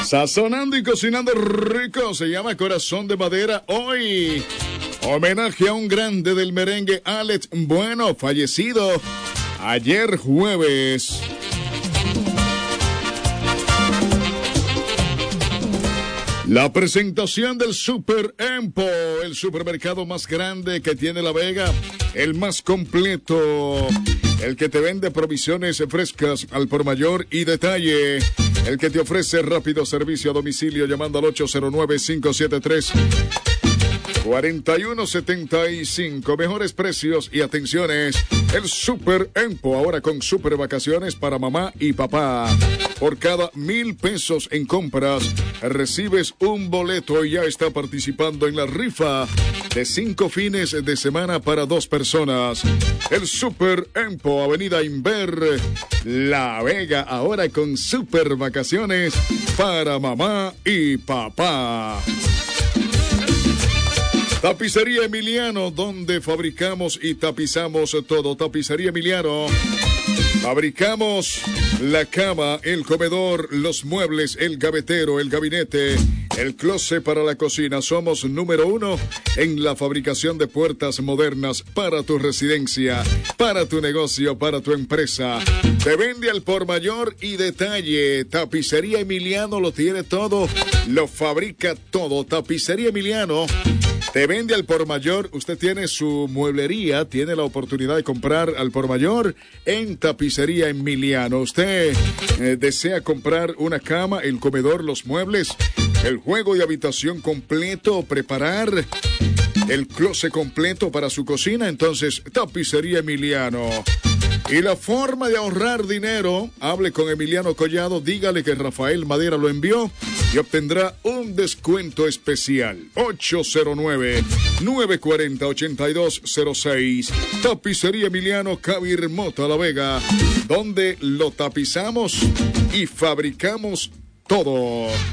Sazonando y cocinando rico, se llama Corazón de Madera. Hoy, homenaje a un grande del merengue, Alex Bueno, fallecido ayer jueves. La presentación del Super Empo, el supermercado más grande que tiene La Vega, el más completo, el que te vende provisiones frescas al por mayor y detalle, el que te ofrece rápido servicio a domicilio llamando al 809-573-4175. Mejores precios y atenciones. El Super Empo, ahora con super vacaciones para mamá y papá. Por cada 1,000 pesos en compras, recibes un boleto y ya está participando en la rifa de 5 fines de semana para 2 personas. El Super Empo, Avenida Inver, La Vega, ahora con super vacaciones para mamá y papá. Tapicería Emiliano, donde fabricamos y tapizamos todo. Tapicería Emiliano. Fabricamos la cama, el comedor, los muebles, el gavetero, el gabinete, el closet para la cocina. Somos número 1 en la fabricación de puertas modernas para tu residencia, para tu negocio, para tu empresa. Te vende al por mayor y detalle. Tapicería Emiliano lo tiene todo, lo fabrica todo. Tapicería Emiliano te vende al por mayor. Usted tiene su mueblería, tiene la oportunidad de comprar al por mayor en Tapicería Emiliano. Usted desea comprar una cama, el comedor, los muebles, el juego de habitación completo, preparar el closet completo para su cocina, entonces Tapicería Emiliano. Y la forma de ahorrar dinero, hable con Emiliano Collado, dígale que Rafael Madera lo envió y obtendrá un descuento especial. 809-940-8206. Tapicería Emiliano, Cabir Mota, La Vega, donde lo tapizamos y fabricamos todo.